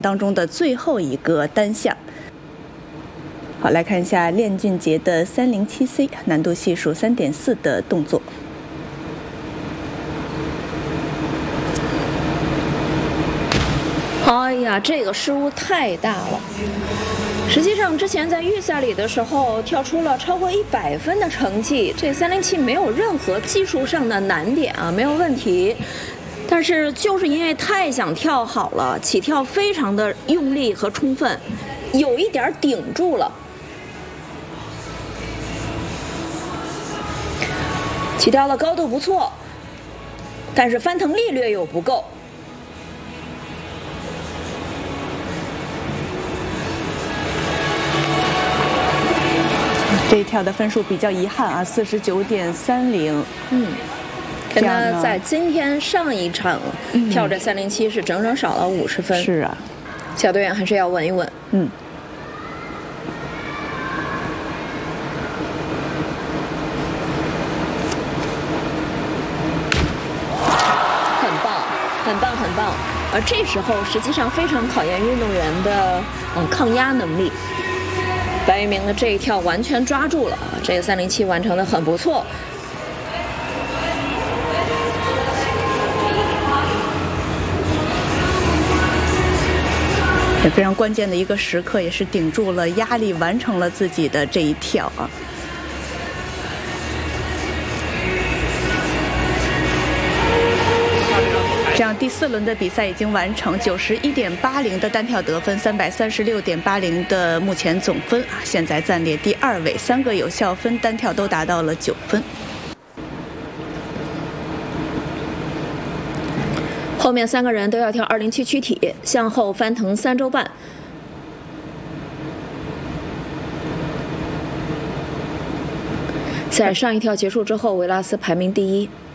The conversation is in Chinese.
当中的最后一个单项。好，来看一下练俊杰的307C 难度系数3.4的动作。 哎呀，这个失误太大了。实际上，之前在预赛里的时候跳出了超过100分的成绩，这307没有任何技术上的难点啊，没有问题。但是就是因为太想跳好了，起跳非常的用力和充分，有一点顶住了。起跳的高度不错，但是翻腾力略有不够。 这一跳的分数比较遗憾啊，49.30。 跟他在今天上一场跳这307是整整少了50分。 是啊， 小队员还是要稳一稳。很棒，很棒！而这时候实际上非常考验运动员的抗压能力。白玉明的这一跳完全抓住了，这个307完成的很不错。 也非常关键的一个时刻，也是顶住了压力，完成了自己的这一跳啊。这样第4轮的比赛已经完成，91.80的单跳得分，336.80的目前总分啊，现在暂列第2位，3个有效分单跳都达到了9分。 后面3个人都要跳207躯体，向后翻腾3周半。在上一跳结束之后，维拉斯排名第1。